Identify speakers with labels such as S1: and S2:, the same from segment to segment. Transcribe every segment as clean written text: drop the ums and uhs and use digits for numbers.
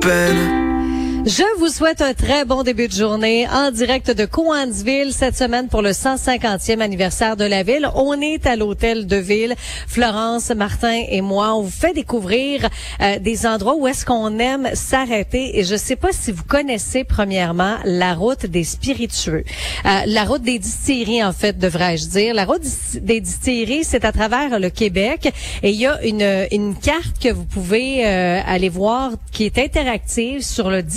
S1: peine.
S2: Je vous souhaite un très bon début de journée en direct de Cowansville cette semaine pour le 150e anniversaire de la ville. On est à l'hôtel de ville. Florence, Martin et moi, on vous fait découvrir des endroits où est-ce qu'on aime s'arrêter. Et je sais pas si vous connaissez premièrement la route des spiritueux. La route des distilleries, en fait, devrais-je dire. La route des distilleries, c'est à travers le Québec. Et il y a une carte que vous pouvez aller voir qui est interactive sur le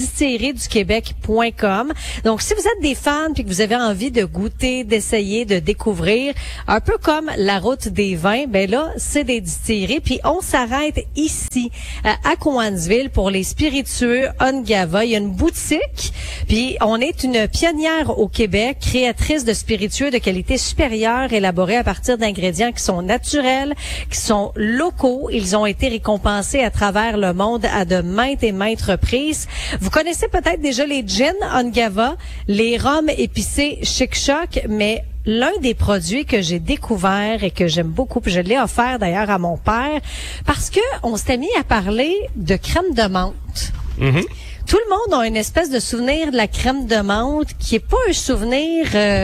S2: distillerie-du-Québec.com. Donc, si vous êtes des fans puis que vous avez envie de goûter, d'essayer, de découvrir, un peu comme la route des vins, ben là, c'est des distilleries. Puis on s'arrête ici, à Cowansville, pour les spiritueux Ongava. Il y a une boutique, puis on est une pionnière au Québec, créatrice de spiritueux de qualité supérieure, élaborés à partir d'ingrédients qui sont naturels, qui sont locaux. Ils ont été récompensés à travers le monde à de maintes et maintes reprises. Vous connaissez peut-être déjà les gins Ongava, les rhums épicés Chic Choc, mais l'un des produits que j'ai découvert et que j'aime beaucoup, puis je l'ai offert d'ailleurs à mon père, parce que on s'était mis à parler de crème de menthe. Mm-hmm. Tout le monde a une espèce de souvenir de la crème de menthe qui est pas un souvenir...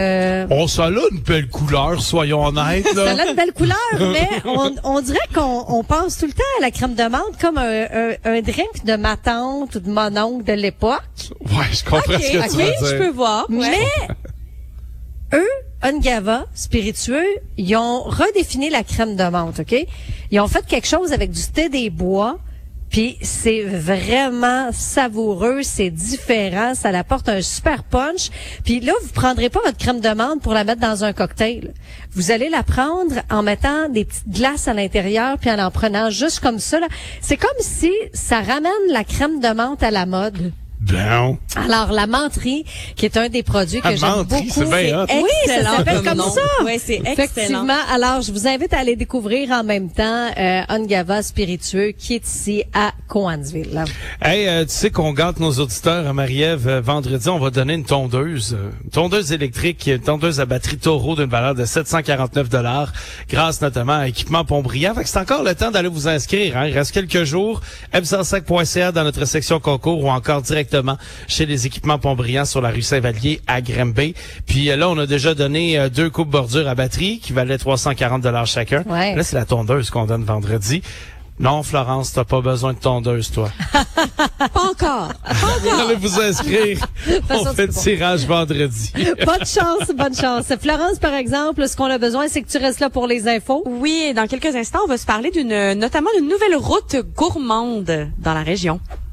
S3: Oh, ça a une belle couleur, soyons honnêtes. Là.
S2: Ça a une belle couleur, mais on dirait qu'on pense tout le temps à la crème de menthe comme un drink de ma tante ou de mon oncle de l'époque.
S3: Ouais, je comprends ce que tu veux dire.
S2: Je peux voir. Ouais. Mais eux, Ongava, spiritueux, ils ont redéfini la crème de menthe, OK? Ils ont fait quelque chose avec du thé des bois. Puis c'est vraiment savoureux, c'est différent, ça apporte un super punch. Puis là, vous prendrez pas votre crème de menthe pour la mettre dans un cocktail. Vous allez la prendre en mettant des petites glaces à l'intérieur puis en prenant juste comme ça. Là. C'est comme si ça ramène la crème de menthe à la mode.
S3: Bien.
S2: Alors, la menterie, qui est un des produits que j'aime beaucoup.
S3: C'est bien,
S2: oui, ça s'appelle comme ça.
S4: Oui, c'est excellent.
S2: Effectivement. Alors, je vous invite à aller découvrir en même temps Ongava Spiritueux, qui est ici à Cowansville.
S3: Hey, tu sais qu'on gâte nos auditeurs à Marie-Ève. Vendredi, on va donner une tondeuse électrique, une tondeuse à batterie Taureau d'une valeur de 749 $, grâce notamment à Équipement Pont-Brillant. Fait que c'est encore le temps d'aller vous inscrire. Hein. Il reste quelques jours. m105.ca dans notre section concours ou encore directement chez les Équipements Pont-Brillant sur la rue Saint-Vallier à Granby. Puis là, on a déjà donné 2 coupes bordure à batterie qui valaient 340 $ chacun. Ouais. Là, c'est la tondeuse qu'on donne vendredi. Non, Florence, t'as pas besoin de tondeuse, toi.
S2: Pas encore.
S3: Allez vous inscrire. On fait le tirage vendredi.
S2: Bonne chance, bonne chance. Florence, par exemple, ce qu'on a besoin, c'est que tu restes là pour les infos.
S4: Oui, dans quelques instants, on va se parler notamment d'une nouvelle route gourmande dans la région.